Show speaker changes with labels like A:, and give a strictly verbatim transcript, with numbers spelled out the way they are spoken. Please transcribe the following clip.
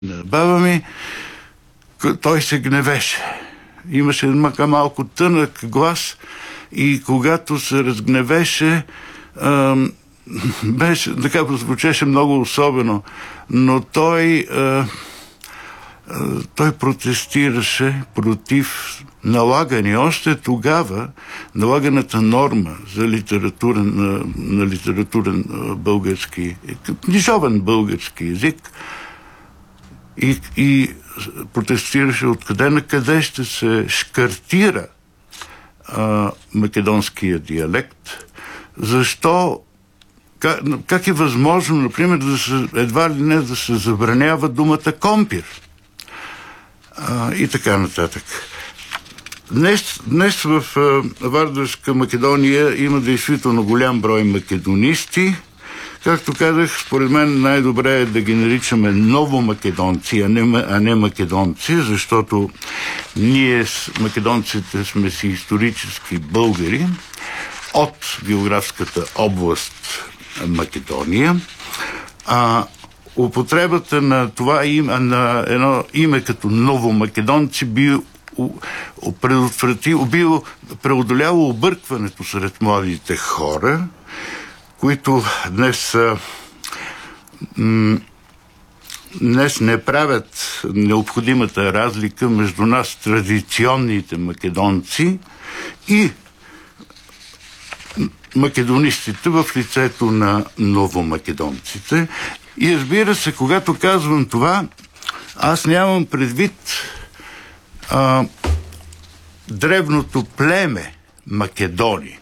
A: Баба ми, той се гневеше. Имаше мака малко тънък глас и когато се разгневеше, ам, беше, така звучеше много особено, но той а, а, той протестираше против налагане още тогава налаганата норма за литературен, на, на литературен български, книжовен български език и, и протестираше откъде на къде ще се шкартира а, македонския диалект. Защо, как, как е възможно, например, да се, едва ли не да се забранява думата компир а, и така нататък. Днес, днес в а, Вардарска Македония има действително голям брой македонисти. Както казах, според мен най-добре е да ги наричаме новомакедонци, а не, а не македонци, защото ние, македонците, сме си исторически българи от географската област Македония. А употребата на това име, на едно име като новомакедонци би предотвратило, би преодоляло объркването сред младите хора, които днес, м- днес не правят необходимата разлика между нас, традиционните македонци, и македонистите в лицето на новомакедонците. И разбира се, когато казвам това, аз нямам предвид а, древното племе Македони.